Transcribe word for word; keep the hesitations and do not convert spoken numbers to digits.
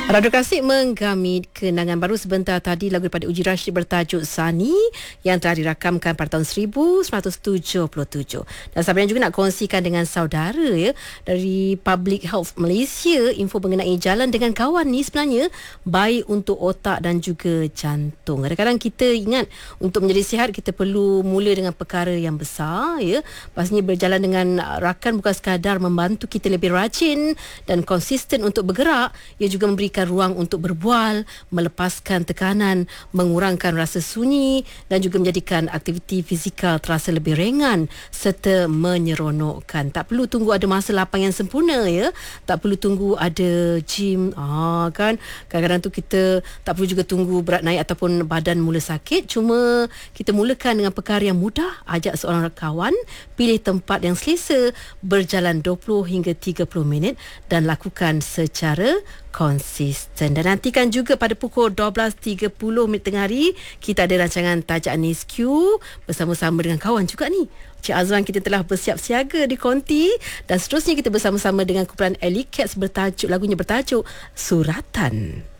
Radio Klasik menggamit kenangan baru sebentar tadi lagu daripada Uji Rashid bertajuk Sani yang telah dirakamkan pada tahun seribu sembilan ratus tujuh puluh tujuh. Dan sahabat juga nak kongsikan dengan saudara ya dari Public Health Malaysia info mengenai jalan dengan kawan ni sebenarnya baik untuk otak dan juga jantung. Kadang-kadang kita ingat untuk menjadi sihat kita perlu mula dengan perkara yang besar ya. Pastinya berjalan dengan rakan bukan sekadar membantu kita lebih rajin dan konsisten untuk bergerak, ia juga memberi ruang untuk berbual, melepaskan tekanan, mengurangkan rasa sunyi dan juga menjadikan aktiviti fizikal terasa lebih ringan serta menyeronokkan. Tak perlu tunggu ada masa lapang yang sempurna ya. Tak perlu tunggu ada gym. Ah kan. Kadang-kadang tu kita tak perlu juga tunggu berat naik ataupun badan mula sakit. Cuma kita mulakan dengan perkara yang mudah, ajak seorang kawan, pilih tempat yang selesa, berjalan dua puluh hingga tiga puluh minit dan lakukan secara konsisten. Dan nantikan juga pada pukul dua belas tiga puluh minit tengah hari kita ada rancangan Tajuk Anis Q bersama-sama dengan kawan juga ni. Cik Azwan kita telah bersiap siaga di konti dan seterusnya kita bersama-sama dengan kumpulan Ellie Cats bertajuk lagunya bertajuk Suratan.